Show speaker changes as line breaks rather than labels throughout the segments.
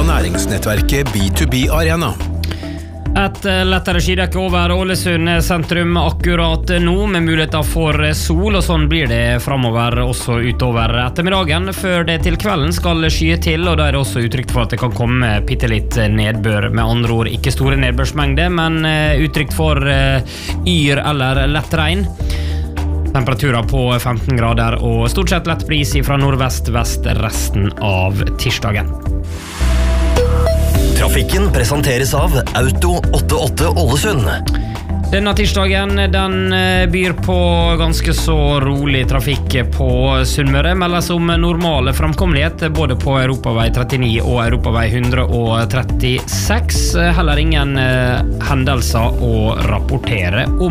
næringsnettverket B2B Arena.
Et lettere skydekke over Ålesund sentrum akkurat nå, med muligheter for sol, og sånn blir det fremover også utover ettermiddagen. Før det til kvelden skal skye til, og da er det også utrygt for at det kan komme bittelitt nedbør. Med andre ord ikke store nedbørsmengder, men utrygt for yr eller lett regn. Temperaturer på 15 grader og stort sett lett bris fra nordvest-vest resten av tirsdagen.
Trafikken presenteres av Auto 88 Ålesund.
Denne tirsdagen den byr på ganske så rolig trafikk på Sunnmøre. Meldes om normale framkommelighet både på Europavei 39 og Europavei 136. Heller ingen hendelser å rapportere om.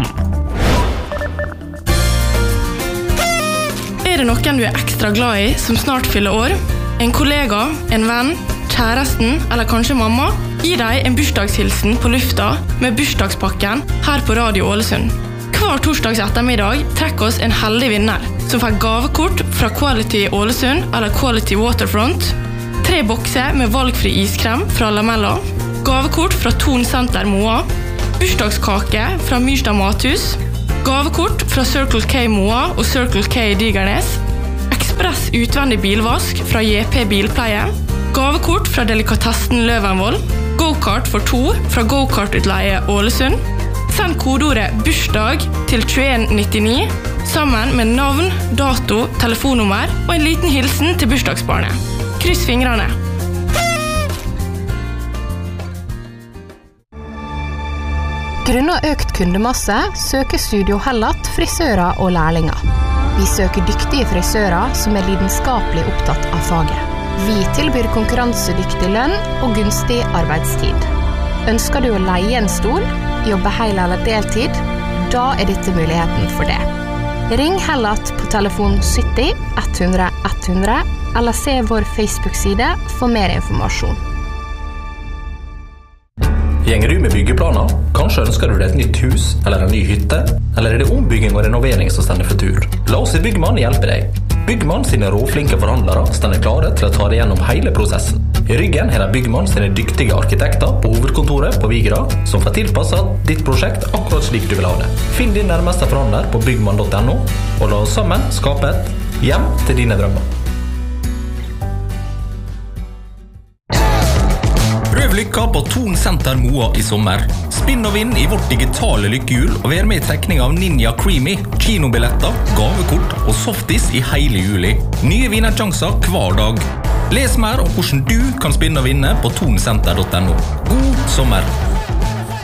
Er det noen du er ekstra glad i som snart fyller år? En kollega, en venn, kjæresten eller kanskje mamma? Gi deg en bursdagshilsen på lufta med bursdagspakken her på Radio Ålesund. Hver torsdags ettermiddag trekker oss en heldig vinner som får gavekort fra Quality Ålesund eller Quality Waterfront, 3 bokser med valgfri iskrem fra Lamella, gavekort fra Thon Senter Moa, bursdagskake fra Myrstad Mathus, gavekort fra Circle K Moa og Circle K Digernes, ekspress utvendig bilvask fra JP Bilpleie, gavekort fra Delikatessen Løvenvoll, go-kart for 2 fra Go-kart-utleie Ålesund. Send kodeordet bursdag til 2199 sammen med navn, dato, telefonnummer og en liten hilsen til bursdagsbarnet. Kryss fingrene.
Grunnet økt kundemasse søker Studio Hellat frisører og lærlinger. Vi søker dyktige frisører som er lidenskapelig opptatt av faget. Vi tilbyr konkurransedyktig lønn og gunstig arbeidstid. Ønsker du å leie en stol, jobbe hel eller deltid? Da er dette muligheten for det. Ring Hellat på telefon 70 100 100 eller se vår Facebook-side for mer informasjon.
Gjenger du med byggeplaner? Kanskje ønsker du deg et nytt hus eller en ny hytte? Eller er det ombygging og renovering som stender for tur? La oss i Byggmann hjelpe deg. Byggmann sine råflinke forhandlere stender klare til å ta deg gjennom hele prosessen. I ryggen har Byggmann sine dyktige arkitekter på hovedkontoret på Vigra, som får tilpasset ditt prosjekt akkurat slik du vil ha det. Finn din nærmeste forhandler på byggmann.no, og la oss sammen skape et hjem til dine drømmer. Prøv lykka på Thon Senter Moa i sommer. Spinn og vinn i vårt digitale lykkehjul og vær med i trekning av Ninja Creamy, kinobilletter, gavekort og softis i hele juli. Nye vinnersjanser hver dag. Les mer om hvordan du kan spinne og vinne på thonsenter.no. God sommer!